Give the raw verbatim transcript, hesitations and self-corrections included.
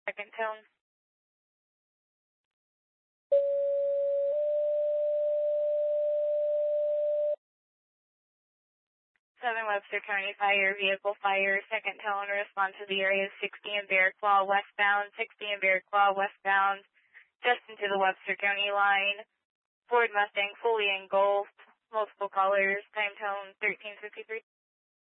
Second tone. Southern Webster County Fire, vehicle fire, second tone, respond to the area sixty in Bear Claw westbound, sixty in Bear Claw westbound, just into the Webster County line. Ford Mustang fully engulfed, multiple colors, time tone thirteen fifty-three.